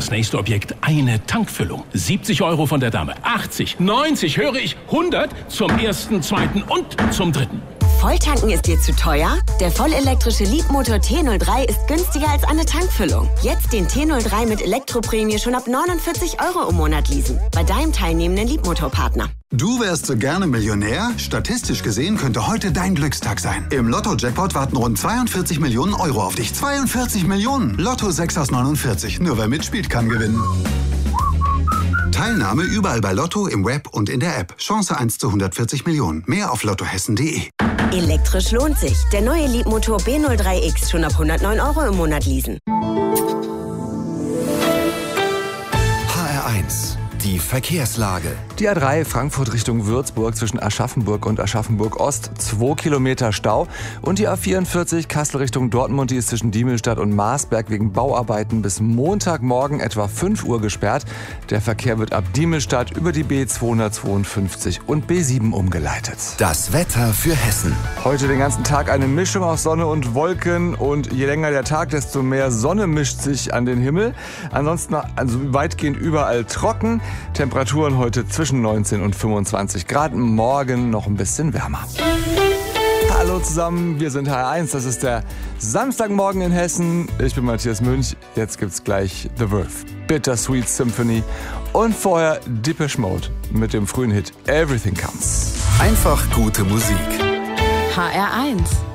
fürs nächste Objekt eine Tankfüllung. 70 € von der Dame, 80, 90, höre ich, 100 zum ersten, zweiten und zum dritten. Volltanken ist dir zu teuer? Der vollelektrische Leapmotor T03 ist günstiger als eine Tankfüllung. Jetzt den T03 mit Elektroprämie schon ab 49 € im Monat leasen. Bei deinem teilnehmenden Leapmotor-Partner. Du wärst so gerne Millionär? Statistisch gesehen könnte heute dein Glückstag sein. Im Lotto-Jackpot warten rund 42 Millionen € auf dich. 42 Millionen! Lotto 6 aus 49. Nur wer mitspielt, kann gewinnen. Teilnahme überall bei Lotto, im Web und in der App. Chance 1 zu 140 Millionen. Mehr auf lottohessen.de. Elektrisch lohnt sich. Der neue Leapmotor B03X schon ab 109 € im Monat leasen. HR1, die Verkehrslage. Die A3 Frankfurt Richtung Würzburg zwischen Aschaffenburg und Aschaffenburg-Ost 2 Kilometer Stau. Und die A44 Kassel Richtung Dortmund, die ist zwischen Diemelstadt und Marsberg wegen Bauarbeiten bis Montagmorgen etwa 5 Uhr gesperrt. Der Verkehr wird ab Diemelstadt über die B252 und B7 umgeleitet. Das Wetter für Hessen. Heute den ganzen Tag eine Mischung aus Sonne und Wolken und je länger der Tag, desto mehr Sonne mischt sich an den Himmel. Ansonsten also weitgehend überall trocken. Temperaturen heute zwischen 19 und 25 Grad, morgen noch ein bisschen wärmer. Hallo zusammen, wir sind HR1, das ist der Samstagmorgen in Hessen. Ich bin Matthias Münch, jetzt gibt's gleich The Verve, Bittersweet Symphony und vorher Depeche Mode mit dem frühen Hit Everything Counts. Einfach gute Musik. HR1